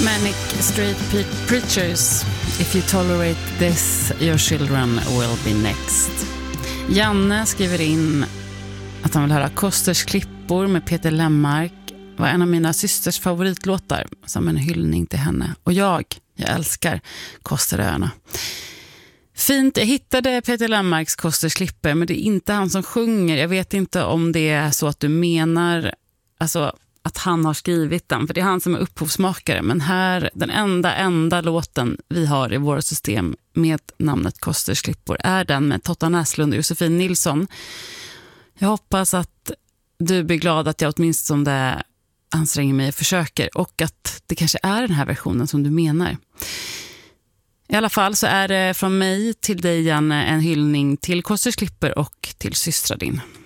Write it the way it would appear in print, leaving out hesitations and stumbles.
Manic Street Preachers. If you tolerate this, your children will be next. Janne skriver in att han vill höra Kosters klippor med Peter Lemmark. Var en av mina systers favoritlåtar, som en hyllning till henne. Och jag älskar Kosteröarna. Fint, jag hittade Peter Lemmarks Kosters klippor, men det är inte han som sjunger. Jag vet inte om det är så att du menar alltså att han har skrivit den, för det är han som är upphovsmakare. Men här, den enda låten vi har i våra system med namnet Kosters klippor är den med Totta Näslund och Josefin Nilsson. Jag hoppas att du blir glad att jag åtminstone anstränger mig och försöker, och att det kanske är den här versionen som du menar. I alla fall så är det från mig till dig, Janne, en hyllning till Kosters klippor och till systra din.